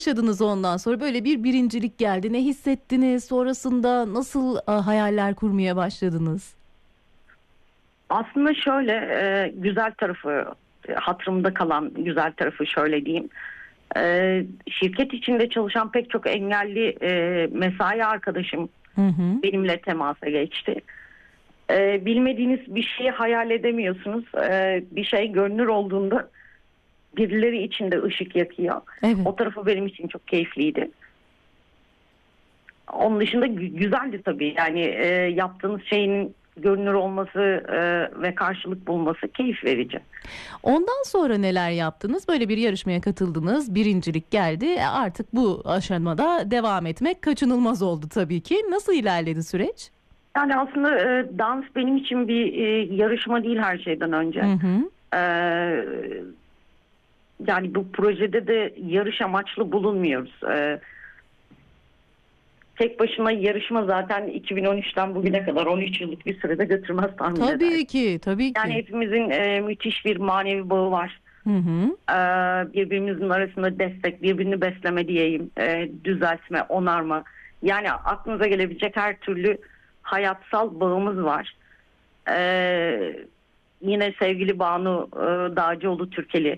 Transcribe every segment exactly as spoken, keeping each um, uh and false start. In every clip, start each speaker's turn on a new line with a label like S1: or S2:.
S1: yaşadınız ondan sonra? Böyle bir birincilik geldi. Ne hissettiniz? Sonrasında nasıl a, hayaller kurmaya başladınız?
S2: Aslında şöyle e, güzel tarafı, e, hatırımda kalan güzel tarafı şöyle diyeyim. E, şirket içinde çalışan pek çok engelli e, mesai arkadaşım
S1: Hı hı.
S2: benimle temasa geçti. E, bilmediğiniz bir şeyi hayal edemiyorsunuz. E, bir şey görünür olduğunda birileri içinde ışık yakıyor.
S1: Evet.
S2: O tarafı benim için çok keyifliydi. Onun dışında gü- güzeldi tabii. Yani e, yaptığınız şeyin görünür olması e, ve karşılık bulması keyif verici.
S1: Ondan sonra neler yaptınız? Böyle bir yarışmaya katıldınız. Birincilik geldi. E, Artık bu aşamada devam etmek kaçınılmaz oldu tabii ki. Nasıl ilerledi süreç?
S2: Yani aslında e, dans benim için bir e, yarışma değil her şeyden önce.
S1: Hı hı.
S2: E, yani bu projede de yarış amaçlı bulunmuyoruz. E, tek başına yarışma zaten iki bin on üçten bugüne kadar on üç yıllık bir sürede götürmez tahmin eder.
S1: Tabii ki, tabii ki.
S2: Yani hepimizin e, müthiş bir manevi bağı var.
S1: Hı hı.
S2: E, birbirimizin arasında destek, birbirini besleme diyeyim, e, düzeltme, onarma. Yani aklınıza gelebilecek her türlü hayatsal bağımız var. E, yine sevgili Banu e, Dağcıoğlu Türkeli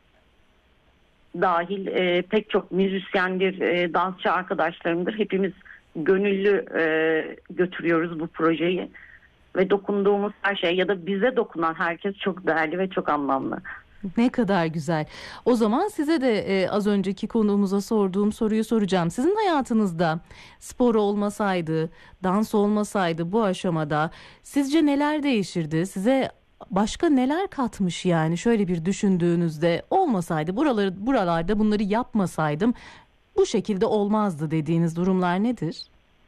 S2: dahil e, pek çok müzisyendir, e, dansçı arkadaşlarımdır. Hepimiz gönüllü e, götürüyoruz bu projeyi. Ve dokunduğumuz her şey ya da bize dokunan herkes çok değerli ve çok anlamlı.
S1: Ne kadar güzel. O zaman size de e, az önceki konuğumuza sorduğum soruyu soracağım. Sizin hayatınızda spor olmasaydı, dans olmasaydı bu aşamada sizce neler değişirdi? Size başka neler katmış yani? Şöyle bir düşündüğünüzde olmasaydı, buraları buralarda bunları yapmasaydım bu şekilde olmazdı dediğiniz durumlar nedir?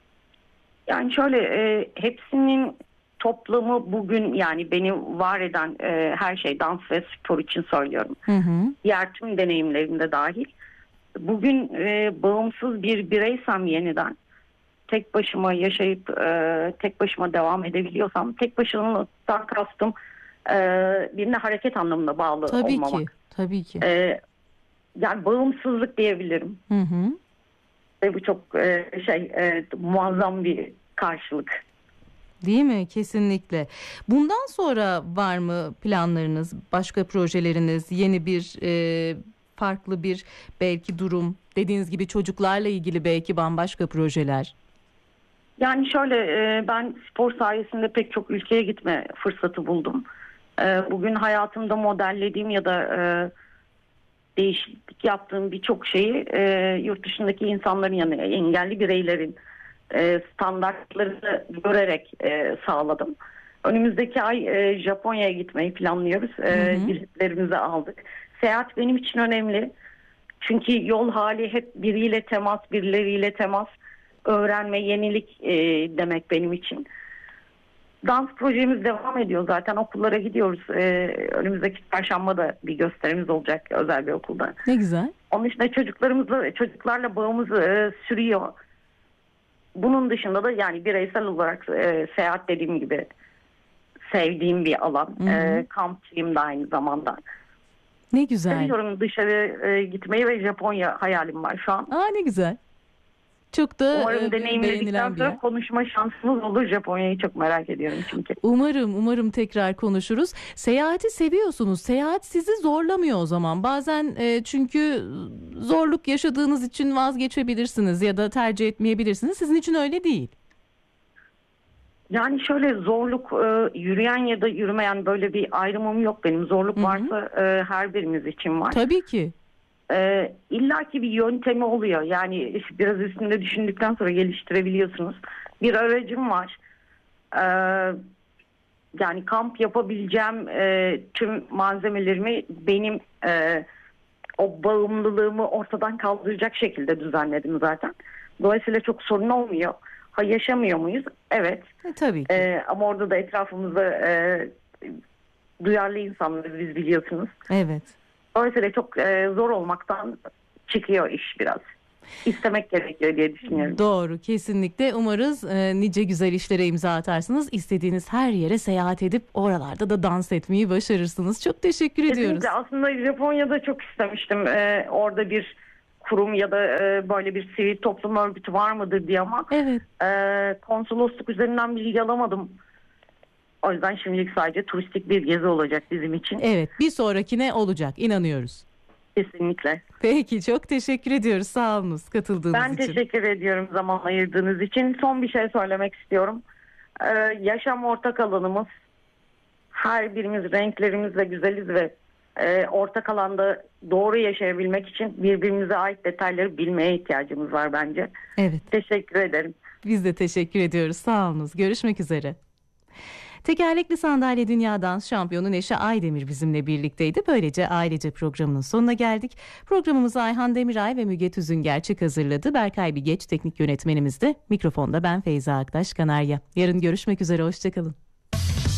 S2: Yani şöyle e, hepsinin toplamı bugün, yani beni var eden e, her şey dans ve spor için söylüyorum.
S1: Hı hı.
S2: Diğer tüm deneyimlerimde dahil. Bugün e, bağımsız bir bireysem yeniden, tek başıma yaşayıp e, tek başıma devam edebiliyorsam, tek başımadan kastım e, birine hareket anlamında bağlı
S1: Tabii
S2: olmamak.
S1: ki, tabii ki.
S2: E, yani bağımsızlık diyebilirim.
S1: Hı hı.
S2: Ve bu çok e, şey e, muazzam bir karşılık.
S1: Değil mi? Kesinlikle. Bundan sonra var mı planlarınız, başka projeleriniz, yeni bir e, farklı bir belki durum, dediğiniz gibi çocuklarla ilgili belki bambaşka projeler?
S2: Yani şöyle e, ben spor sayesinde pek çok ülkeye gitme fırsatı buldum. E, bugün hayatımda modellediğim ya da e, değişiklik yaptığım birçok şeyi e, yurt dışındaki insanların, yani engelli bireylerin e, standartlarını görerek e, sağladım. Önümüzdeki ay e, Japonya'ya gitmeyi planlıyoruz. E,
S1: Hı hı.
S2: biletlerimizi aldık. Seyahat benim için önemli. Çünkü yol hali hep biriyle temas, birileriyle temas, öğrenme, yenilik e, demek benim için. Dans projemiz devam ediyor zaten. Okullara gidiyoruz. Ee, önümüzdeki çarşamba da bir gösterimiz olacak özel bir okulda.
S1: Ne güzel.
S2: Onun dışında çocuklarımızla, çocuklarla bağımız e, sürüyor. Bunun dışında da yani bireysel olarak e, seyahat, dediğim gibi sevdiğim bir alan.
S1: Hı hı.
S2: E, kampçıyım da aynı zamanda.
S1: Ne güzel.
S2: Seviyorum dışarı e, gitmeyi ve Japonya hayalim var şu an.
S1: Aa, ne güzel. Çok da
S2: Umarım
S1: e,
S2: deneyimledikten
S1: beğenilen bir
S2: sonra
S1: yer.
S2: konuşma şansımız olur. Japonya'yı çok merak ediyorum çünkü.
S1: Umarım, umarım tekrar konuşuruz. Seyahati seviyorsunuz. Seyahat sizi zorlamıyor o zaman. Bazen e, çünkü zorluk yaşadığınız için vazgeçebilirsiniz ya da tercih etmeyebilirsiniz. Sizin için öyle değil.
S2: Yani şöyle zorluk, e, yürüyen ya da yürümeyen böyle bir ayrımım yok benim. Zorluk
S1: Hı hı.
S2: varsa e, her birimiz için var.
S1: Tabii ki.
S2: E, İlla ki bir yöntemi oluyor. Yani biraz üstünde düşündükten sonra geliştirebiliyorsunuz. Bir aracım var. E, yani kamp yapabileceğim e, tüm malzemelerimi benim e, o bağımlılığımı ortadan kaldıracak şekilde düzenledim zaten. Dolayısıyla çok sorun olmuyor. Ha, yaşamıyor muyuz? Evet.
S1: E, tabii ki.
S2: Ee, ama orada da etrafımızda e, duyarlı insanlarız biz, biliyorsunuz.
S1: Evet.
S2: Dolayısıyla çok e, zor olmaktan çıkıyor iş biraz. İstemek gerekiyor diye düşünüyorum.
S1: Doğru, kesinlikle. Umarız e, nice güzel işlere imza atarsınız. İstediğiniz her yere seyahat edip oralarda da dans etmeyi başarırsınız. Çok teşekkür ediyoruz.
S2: Kesinlikle. Aslında Japonya'da çok istemiştim. Ee, orada bir kurum ya da e, böyle bir sivil toplum örgütü var mıdır diye, ama
S1: Evet.
S2: e, konsolosluk üzerinden bilgi alamadım. O yüzden şimdilik sadece turistik bir gezi olacak bizim için.
S1: Evet, bir sonrakine olacak, inanıyoruz.
S2: Kesinlikle.
S1: Peki, çok teşekkür ediyoruz. Sağ olunuz katıldığınız
S2: Ben
S1: için.
S2: teşekkür ediyorum zaman ayırdığınız için. Son bir şey söylemek istiyorum. Ee, yaşam ortak alanımız. Her birimiz renklerimizle güzeliz ve e, ortak alanda doğru yaşayabilmek için birbirimize ait detayları bilmeye ihtiyacımız var bence.
S1: Evet.
S2: Teşekkür ederim.
S1: Biz de teşekkür ediyoruz. Sağ olunuz. Görüşmek üzere. Tekerlekli sandalye dünya dans şampiyonu Neşe Aydemir bizimle birlikteydi. Böylece ailece programının sonuna geldik. Programımızı Ayhan Demiray ve Müge Tüzün Gerçek hazırladı. Berkay Bigeç teknik yönetmenimizdi. Mikrofonda ben Feyza Aktaş Kanarya. Yarın görüşmek üzere. Hoşçakalın.